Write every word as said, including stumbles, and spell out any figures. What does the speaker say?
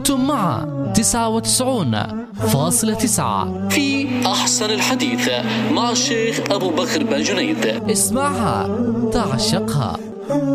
أنتم مع تسعة وتسعون فاصلة تسعة في أحسن الحديث مع الشيخ أبو بكر بن جنيد. اسمعها تعشقها.